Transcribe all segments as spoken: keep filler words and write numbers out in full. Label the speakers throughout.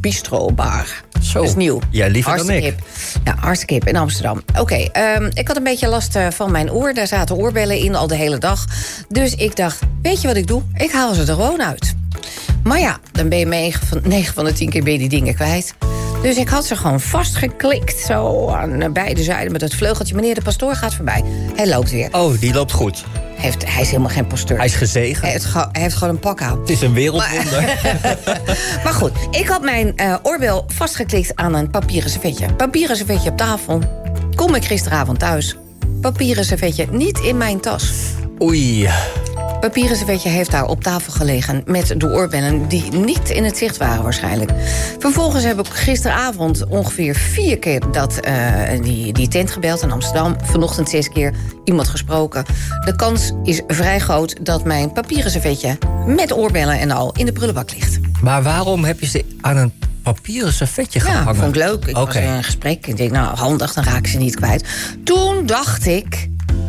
Speaker 1: Bistro Bar.
Speaker 2: Zo.
Speaker 1: Dat is nieuw.
Speaker 2: Ja, liever
Speaker 1: hartstikke
Speaker 2: dan ik.
Speaker 1: hip. Ja, hartstikke hip in Amsterdam. Oké, okay, um, ik had een beetje last uh, van mijn oor. Daar zaten oorbellen in al de hele dag. Dus ik dacht, weet je wat ik doe? Ik haal ze er gewoon uit. Maar ja, dan ben je negen van de tien keer ben je die dingen kwijt. Dus ik had ze gewoon vastgeklikt, zo aan beide zijden met het vleugeltje. Meneer de pastoor gaat voorbij. Hij loopt weer.
Speaker 2: Oh, die loopt goed.
Speaker 1: Hij, heeft, hij is helemaal geen pastoor.
Speaker 2: Hij is gezegend.
Speaker 1: Hij heeft, hij heeft gewoon een pak aan.
Speaker 2: Het is een wereldwonder.
Speaker 1: Maar, maar goed, ik had mijn uh, oorbel vastgeklikt aan een papieren servetje. Papieren servetje op tafel. Kom ik gisteravond thuis. Papieren servetje niet in mijn tas.
Speaker 2: Oei.
Speaker 1: Papieren servetje heeft daar op tafel gelegen met de oorbellen die niet in het zicht waren waarschijnlijk. Vervolgens heb ik gisteravond ongeveer vier keer dat, uh, die, die tent gebeld in Amsterdam. Vanochtend zes keer iemand gesproken. De kans is vrij groot dat mijn papieren servetje met oorbellen en al in de prullenbak ligt.
Speaker 2: Maar waarom heb je ze aan een papieren servetje gehangen?
Speaker 1: Ja, vond ik leuk. Ik
Speaker 2: okay.
Speaker 1: was in een gesprek. Ik denk, nou, handig, dan raak ik ze niet kwijt. Toen dacht ik,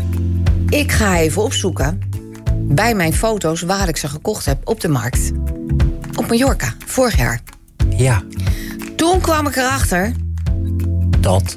Speaker 1: ik ga even opzoeken bij mijn foto's waar ik ze gekocht heb op de markt. Op Mallorca, vorig jaar.
Speaker 2: Ja.
Speaker 1: Toen kwam ik erachter
Speaker 2: dat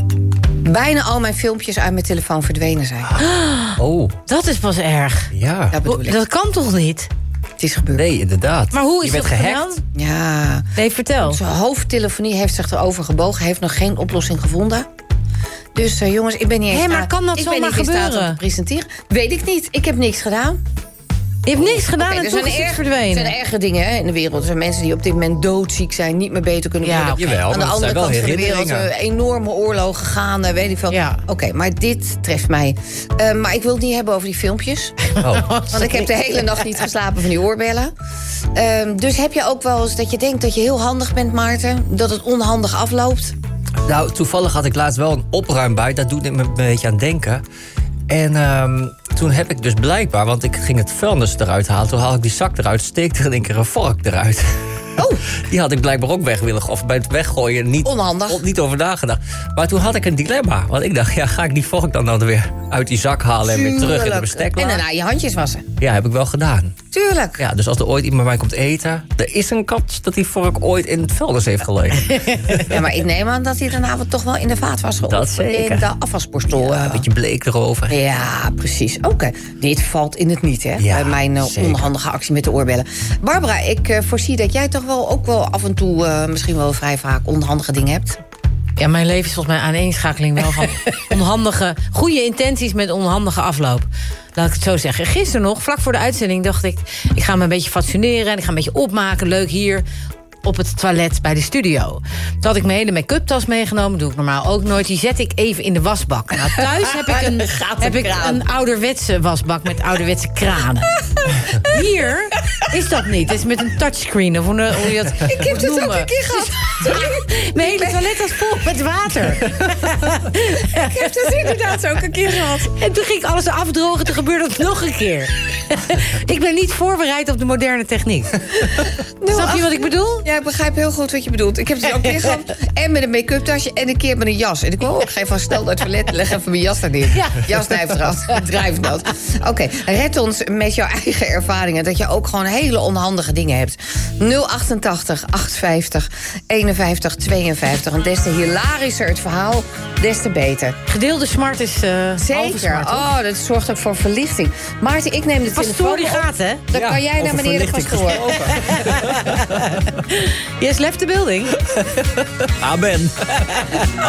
Speaker 1: bijna al mijn filmpjes uit mijn telefoon verdwenen zijn.
Speaker 2: Oh.
Speaker 3: Dat is pas erg.
Speaker 2: Ja.
Speaker 1: Dat bedoel ik.
Speaker 3: Dat kan toch niet?
Speaker 1: Het is gebeurd.
Speaker 2: Nee, inderdaad.
Speaker 3: Maar hoe is
Speaker 2: je
Speaker 3: dat
Speaker 2: werd
Speaker 3: gedaan?
Speaker 2: gehackt?
Speaker 1: Ja.
Speaker 3: Nee, vertel.
Speaker 1: Zijn hoofdtelefonie heeft zich erover gebogen. Heeft nog geen oplossing gevonden. Dus uh, jongens, ik ben niet eens...
Speaker 3: Hé, maar kan dat
Speaker 1: ik
Speaker 3: zomaar
Speaker 1: ben niet in staat
Speaker 3: gebeuren?
Speaker 1: om te presenteren. Weet ik niet. Ik heb niks gedaan.
Speaker 3: Je hebt niks gedaan
Speaker 1: Okay,
Speaker 3: en
Speaker 1: er
Speaker 3: toch
Speaker 1: zijn
Speaker 3: is het
Speaker 1: erg-
Speaker 3: verdwenen.
Speaker 1: Er zijn erge dingen hè, in de wereld. Er zijn mensen die op dit moment doodziek zijn, niet meer beter kunnen
Speaker 3: Ja,
Speaker 1: worden.
Speaker 3: okay.
Speaker 2: Jawel,
Speaker 1: Aan de
Speaker 2: maar het
Speaker 1: andere
Speaker 2: zijn wel
Speaker 1: kant van de wereld
Speaker 2: herinneringen.
Speaker 1: uh, enorme oorlogen gaan, weet ik veel.
Speaker 3: Ja.
Speaker 1: Oké, okay, maar dit treft mij. Uh, maar ik wil het niet hebben over die filmpjes.
Speaker 2: Oh.
Speaker 1: Want ik heb de hele nacht niet geslapen van die oorbellen. Uh, dus heb je ook wel eens dat je denkt dat je heel handig bent, Maarten? Dat het onhandig afloopt?
Speaker 2: Nou, toevallig had ik laatst wel een opruimbui. Dat doet me een beetje aan denken. En um, toen heb ik dus blijkbaar, want ik ging het vuilnis eruit halen. Toen haal ik die zak eruit, steek er in één keer een vork eruit.
Speaker 1: Oh.
Speaker 2: Die had ik blijkbaar ook weg willen gooien. Of bij het weggooien niet,
Speaker 1: Onhandig.
Speaker 2: niet over nagedacht. Maar toen had ik een dilemma. Want ik dacht, ja, ga ik die vork dan, dan weer uit die zak halen en weer terug in de
Speaker 1: Tuurlijk.
Speaker 2: besteklaar?
Speaker 1: En daarna je handjes wassen.
Speaker 2: Ja, heb ik wel gedaan.
Speaker 1: Tuurlijk.
Speaker 2: Ja, dus als er ooit iemand bij mij komt eten, er is een kans dat die vork ooit in het vuilnis heeft gelegen.
Speaker 1: Ja, maar ik neem aan dat hij daarna toch wel in de vaatwas was.
Speaker 2: Dat
Speaker 1: Of
Speaker 2: zeker.
Speaker 1: in de afwasborstel.
Speaker 2: Ja, een beetje bleek erover.
Speaker 1: Ja, precies. Oké, okay. Dit valt in het niet, hè?
Speaker 2: Ja,
Speaker 1: Bij mijn uh,
Speaker 2: zeker.
Speaker 1: onhandige actie met de oorbellen. Barbara, ik uh, voorzie dat jij toch wel ook wel af en toe... Uh, misschien wel vrij vaak onhandige dingen hebt.
Speaker 3: Ja, mijn leven is volgens mij aaneenschakeling wel van onhandige... goede intenties met onhandige afloop. Laat ik het zo zeggen. Gisteren nog, vlak voor de uitzending, dacht ik... ik ga me een beetje fatsoeneren en ik ga een beetje opmaken. Leuk hier op het toilet bij de studio. Toen had ik mijn hele make-up tas meegenomen. Doe ik normaal ook nooit. Die zet ik even in de wasbak. Nou, thuis heb ik een, heb ik een ouderwetse wasbak met ouderwetse kranen. Hier is dat niet. Het is met een touchscreen. Of hoe, hoe je dat
Speaker 1: Ik heb dit ook een keer gehad.
Speaker 3: Mijn hele toilet was vol met water.
Speaker 1: Ik heb dat inderdaad ook een keer gehad.
Speaker 3: En toen ging ik alles afdrogen. Toen gebeurde het nog een keer. Ik ben niet voorbereid op de moderne techniek. Snap je wat ik bedoel?
Speaker 1: Ja, ik begrijp heel goed wat je bedoelt. Ik heb het ook een keer gehad. En met een make-up tasje en een keer met een jas. En ik wou ook geen van snel naar het toilet. Leg even mijn jas daar neer.
Speaker 3: Ja.
Speaker 1: Jas drijft eraf. Drijft dat. Oké, okay, red ons met jouw eigen ervaringen. Dat je ook gewoon hele onhandige dingen hebt. nul achtentachtig achtenvijftig eenenvijftig tweeënvijftig. En des te hilarischer het verhaal, des te beter.
Speaker 3: Gedeelde smart is uh, halve
Speaker 1: Zeker.
Speaker 3: smart, hoor.
Speaker 1: Oh, dat zorgt ook voor verlichting. Maarten, ik neem de
Speaker 3: Pastoor
Speaker 1: telefoon
Speaker 3: die
Speaker 1: op.
Speaker 3: gaat, hè?
Speaker 1: Dan
Speaker 2: Ja,
Speaker 1: kan jij naar
Speaker 2: over
Speaker 1: meneer de
Speaker 2: verlichting
Speaker 1: pastoor.
Speaker 3: Yes, left the building.
Speaker 2: Amen.